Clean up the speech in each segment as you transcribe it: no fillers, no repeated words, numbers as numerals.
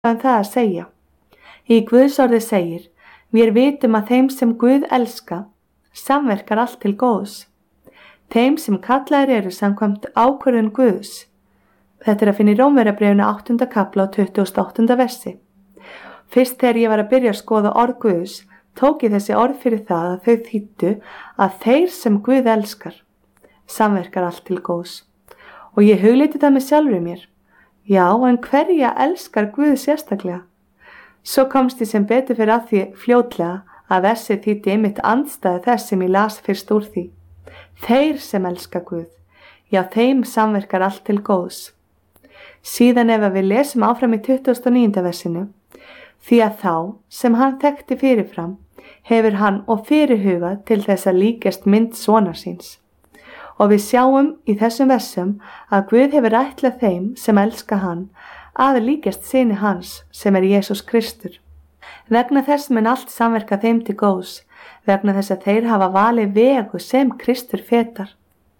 það að segja. Í Guðs orði segir: Vér vitum að þeim sem Guð elska, samverkar allt til góðs. Þeim sem kallaðir eru samkvæmt ákvörðun Guðs. Þetta er að finna í Rómverjabréfinu 8. kafla og 28. versi. Fyrst þegar ég var að byrja að skoða orð Guðs, tók ég þessi orð fyrir það að þau þýddu að þeir sem Guð elskar, samverkar allt til góðs. Og ég hugleiti það með sjálfri mér. Já, en hverja elskar Guð sérstaklega? Svo komst ég sem betur fyrir að því fljótlega að versið þýddi einmitt andstæðu þess sem ég las fyrst úr því. Þeir sem elska Guð, já, þeim samverkar allt til góðs. Síðan ef við lesum áfram í 29. versinu, því að þá sem hann þekkti fyrirfram, hefur hann og fyrirhugað til þess að líkjast mynd sonar síns. Og við sjáum í þessum versum að Guð hefur ætlað þeim sem elska hann að líkjast syni hans sem er Jesús Kristur. Vegna þess mun allt samverka þeim til góðs, vegna þess að þeir hafa valið vegu sem Kristur fetar.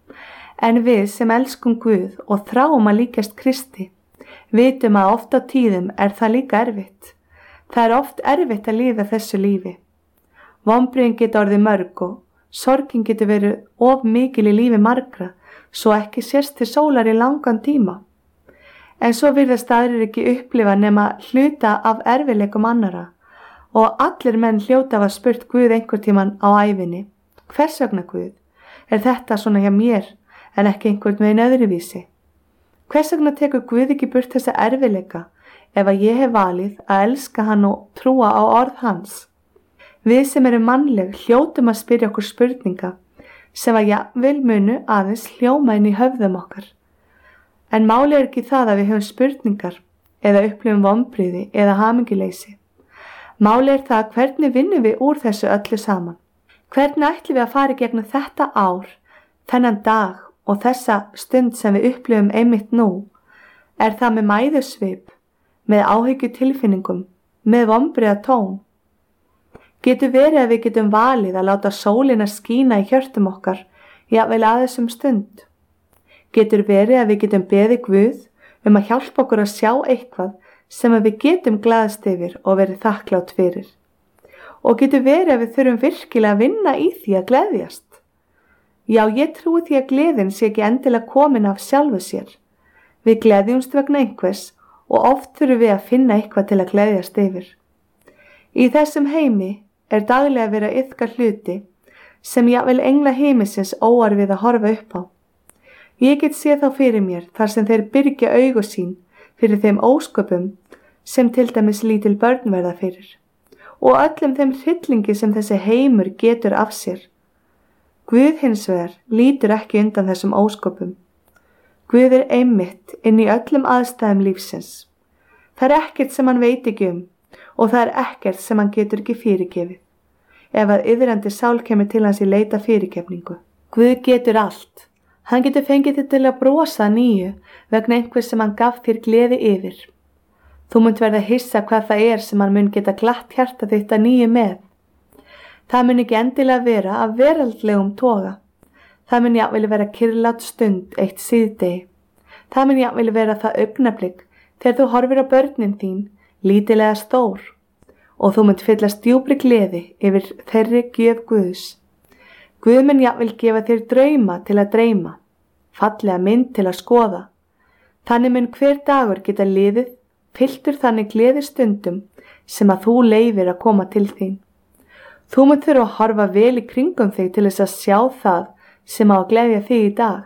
En við sem elskum Guð og þráum að líkjast Kristi, vitum að oft á tíðum er það líka erfitt. Það er oft erfitt að lifa þessu lífi. Vonbrigðin geta orðið mörg og sorgin getur verið of mikil í lífi margra, svo ekki sést til sólar í langan tíma. En svo virðast aðrir ekki upplifa nema hluta af erfiðleikum annara og allir menn hljóta hafa spurt Guð einhvern tíman á ævinni: hvers vegna Guð? Er þetta svona hjá mér en ekki einhvern veginn öðruvísi? Hvers vegna tekur Guð ekki burt þessa erfiðleika ef að ég hef valið að elska hann og trúa á orð hans? Við sem erum mannleg hljótum að spyrja okkur spurninga sem að jafnvel munu aðeins hljóma inn í höfðum okkar. En máli er ekki það að við höfum spurningar eða upplifum vonbrigði eða hamingjuleysi. Máli er það hvernig vinnum við úr þessu öllu saman. Hvernig ætlum við að fara í gegnum þetta ár, þennan dag og þessa stund sem við upplifum einmitt nú? Er það með mæðusvip, með áhyggjutilfinningum, með vonbrigða tón? Getur verið að við getum valið að láta sólina skína í hjörtum okkar, jafnvel að þessum stund? Getur verið að við getum beðið Guð að hjálpa okkur að sjá eitthvað sem við getum glaðst yfir og verið þakklátt fyrir? Og getur verið að við þurfum virkilega að vinna í því að gleðjast? Já, ég trúi því að gleðin sé ekki endilega komin af sjálfu sér. Við gleðjumst vegna einhvers og oft þurfum við að finna eitthvað til að gleðjast yfir. Í þessum heimi er daglega verið að iðka hluti sem jafnvel engla himinsins óar við að horfa upp á. Ég get séð þá fyrir mér þar sem þeir byrgja augu sín fyrir þeim ósköpum sem til dæmis lítil börn verða fyrir og öllum þeim hryllingi sem þessi heimur getur af sér. Guð hins vegar lítur ekki undan þessum ósköpum. Guð er einmitt inn í öllum aðstæðum lífsins. Það er ekkert sem hann veit ekki og það er ekkert sem hann getur ekki fyrirgefið. Ef að iðrandi sál kemur til hans í leita fyrirgefningu. Guð getur allt. Hann getur fengið þig til að brosa nýju vegna einhvers sem hann gaf þér gleði yfir. Þú munt verða hissa hvað það er sem hann mun geta glatt hjarta þitt að nýju með. Það mun ekki endilega vera af veraldlegum toga. Það mun jafnvel vera kyrrlát stund eitt síðdegi. Það mun jafnvel vera það augnablik þegar þú horfir á börnin þín, lítilega stór, og þú munt fyllast djúpri gleði yfir þeirri gjöf Guðs. Guð mun jafnvel gefa þér drauma til að dreyma, fallega mynd til að skoða. Þannig mun hver dagur geta liðið, fylltur þannig gleðistundum sem að þú leyfir að koma til þín. Þú munt þurfa að horfa vel í kringum þig til þess að sjá það sem á að gleðja þig í dag.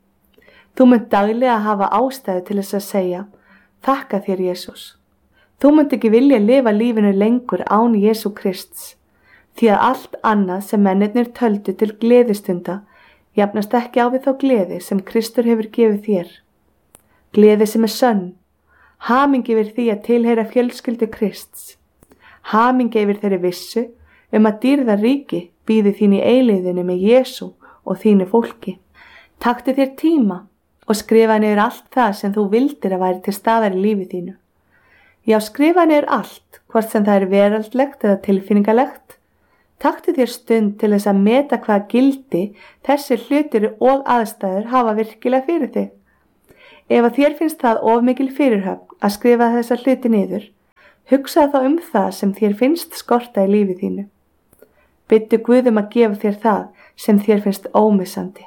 Þú munt daglega hafa ástæðu til þess að segja: þakka þér, Jesús. Þú munt ekki vilja lifa lífinu lengur án Jesú Krists. Því að allt annað sem mennirnir töldu til gleðistunda jafnast ekki á við þá gleði sem Kristur hefur gefið þér. Gleði sem er sönn, hamingi yfir því að tilheyra fjölskyldu Krists, hamingi yfir þeirri vissu að dýrðarríki bíði þín í eilíðinu með Jesú og þínu fólki. Taktu þér tíma og skrifa niður allt það sem þú vildir að væri til staðar í lífi þínu. Já, skrifa niður allt, hvort sem það er veraldlegt eða tilfinningalegt. Taktu þér stund til þess að meta hvað gildi þessi hlutir og aðstæður hafa virkilega fyrir þig. Ef að þér finnst það of mikil fyrirhöfn að skrifa þessa hluti niður, Hugsaðu þá það sem þér finnst skorta í lífi þínu. Biðdu Guð að gefa þér það sem þér finnst ómissandi.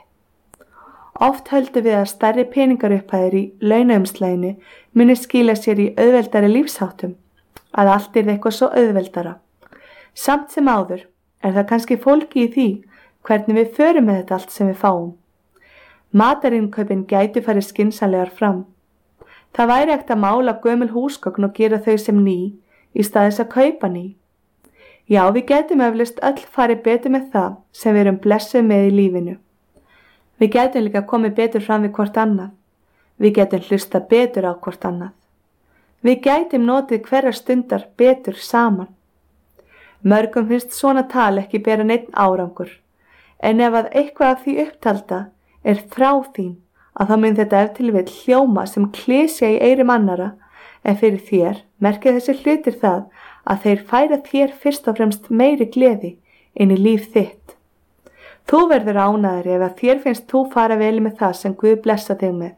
Oft höldum við að stærri peningarupphæðir í launaumslaginu muni skila sér í auðveldari lífsháttum, að allt eitthvað svo auðveldara. Samt sem áður það kannski fólki í því hvernig við förum með þetta allt sem við fáum. Matarinkaupin gætu farið skynsamlegar fram. Það væri hægt að mála gömul húsgögn og gera þau sem ný í stað þess að kaupa ný. Já, við gætum eflaust öll farið betur með það sem við erum blessuð með í lífinu. Við gætum líka komið betur fram við hvort annað. Við gætum hlusta betur á hvort annað. Við gætum notið hverjar stundar betur saman. Mörgum finnst svona tal ekki bera neinn árangur, en ef að eitthvað af því upptalda frá þín, að þá mun þetta ef til vill hljóma sem klysja í eyrum annara, en fyrir þér merkir þessi hlutir það að þeir færa þér fyrst og fremst meiri gleði inn í líf þitt. Þú verður ánægður ef að þér finnst þú fara vel með það sem Guð blessa þig með.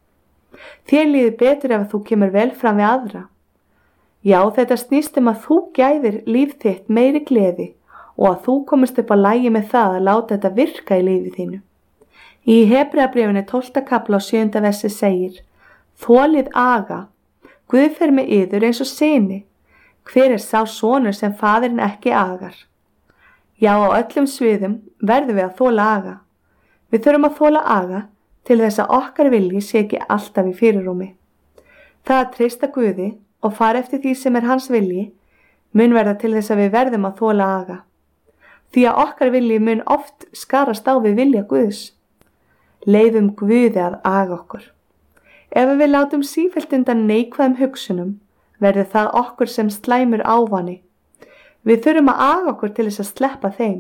Þér líður betur ef þú kemur vel fram við aðra. Já, þetta snýst að þú gæðir líf þitt meiri gleði og að þú komist upp á lagi með það að láta þetta virka í lífi þínu. Í Hebreabréfinu 12. kafla og 7. versi segir: Þolið aga, Guð fer með yður eins og syni. Hver sá sonur sem faðirinn ekki agar? Já, á öllum sviðum verðum við að þola aga. Við þurfum að þola aga til þess að okkar vilji sé ekki alltaf í fyrirrúmi. Það að treysta Guði og fara eftir því sem hans vilji mun verða til þess að við verðum að þola aga. Því að okkar vilji mun oft skarast á við vilja Guðs. Leyfum Guði að aga okkur. Ef við látum sífellt undan neikvæðum hugsunum, verður það okkur sem slæmur ávani. Við þurfum að aga okkur til þess að sleppa þeim.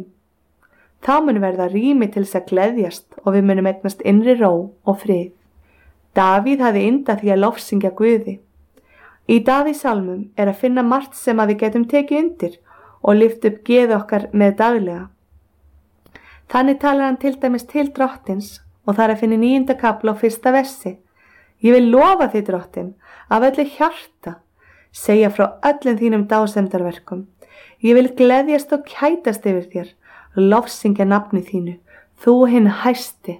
Þá mun verða rými til þess að gleðjast og við munum eignast innri ró og frið. Davíð hafði yndað því að lofsyngja Guði. Í Davíðssalmum að finna margt sem að við getum tekið undir og lyft upp geð okkar með daglega. Þannig talar hann til dæmis til drottins og það að finna í 9. kafla og 1. versi. Ég vil lofa þig, drottin, af öllu hjarta, segja frá öllum þínum dásemdarverkum. Ég vil gleðjast og kætast yfir þér, lofsyngja nafni þínu, þú hinn hæsti.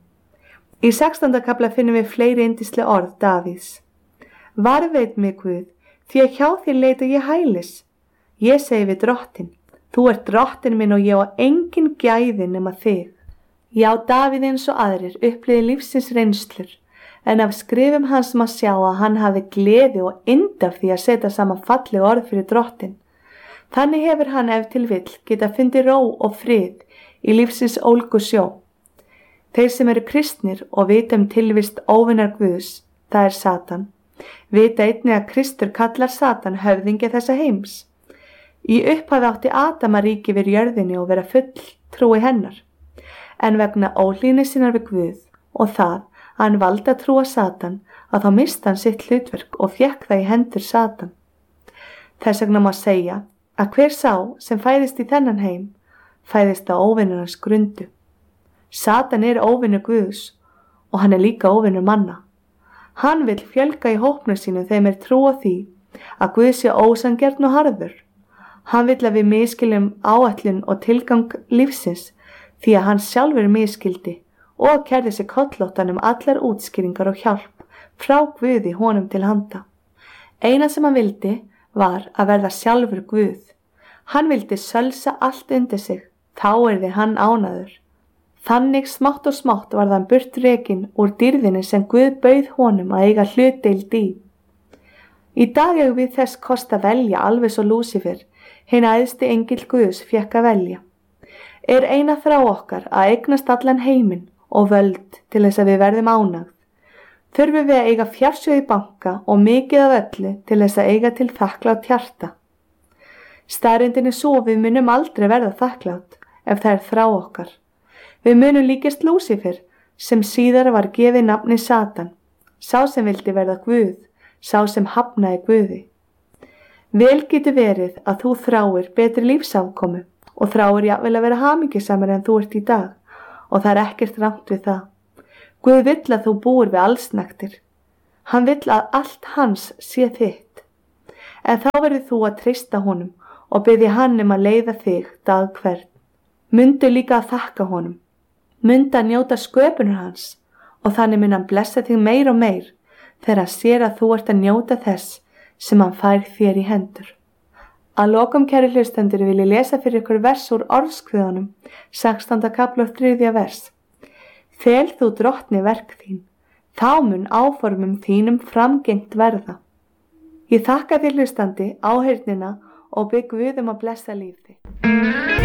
Í 16. kafla finnum við fleiri yndisleg orð Davíðs. Varveit mig Guð, því að hjá þér leita ég hælis. Ég segi við drottin, þú ert drottin minn og ég á engin gæði nema þig. Já, Davíð eins og aðrir upplifði lífsins reynslur, en af skrifum hans má sjá að hann hafði gleði og ynd af því að setja saman falleg orð fyrir drottin. Þannig hefur hann ef til vill geta fundið ró og frið í lífsins ólgu sjó. Þeir sem eru kristnir og vita tilvist óvinnar Guðs, það Satan, vita einnig að Kristur kallar Satan höfðingja þessa heims. Í upphafi átti Adam að ríki yfir jörðinni og vera full trúi hennar, en vegna óhlýðni sinnar við Guð og það að hann valdi að trúa Satan, að þá misti hann sitt hlutverk og fékk það í hendur Satan. Þess vegna má segja að hver sá sem fæðist í þennan heim, fæðist á óvinnarans grundu. Satan óvinur Guðs og hann líka óvinur manna. Hann vill fjölga í hópnum sínum þeim trúa því að Guð sé ósanngjarn og harður. Hann vill að við misskiljum áætlun og tilgang lífsins því að hann sjálfur misskildi og kærði sig kollóttan allar útskýringar og hjálp frá Guði honum til handa. Eina sem hann vildi var að verða sjálfur Guð. Hann vildi sölsa allt undir sig, þá yrði hann ánægður. Þannig smátt og smátt varð hann burt rekinn úr dýrðinni sem Guð bauð honum að eiga hlutdeild í. Í dag eigum við þess kost að velja alveg svo Lúsífer, hinn æðsti engill Guðs, fékk að velja. Eina þrá okkar að eignast allan heiminn og völd til þess að við verðum ánægð. Þurfum við að eiga fjársjóð í banka og mikið af öllu til þess að eiga til þakklátt hjarta. Staðreyndin svo við munum aldrei verða þakklátt ef það þrá okkar. Við munum líkast Lúsífer sem síðar var gefið nafni Satan, sá sem vildi verða Guð, sá sem hafnaði Guði. Vel getur verið að þú þráir betri lífsafkomu og þráir jafnvel að vera hamingjusamari en þú ert í dag og það ekkert rangt við það. Guð vill að þú búir við allsnægtir. Hann vill að allt hans sé þitt. en þá verður þú að treysta honum og biðja hann að leiða þig dag hvern. Mundu líka að þakka honum. Mundu að njóta sköpunar hans og þannig mun hann blessa þig meir og meir þegar hann sér að þú ert að njóta þess sem hann fær þér í hendur. Að lokum, kæru hlustendur, vil ég lesa fyrir ykkur vers úr Orðskviðunum, 16. kafli og 3. vers. Fel þú drottni verk þín, þá mun áformum þínum framgengt verða. Ég þakka þér hlustandi áheyrnina og bið Guð að blessa líf þitt.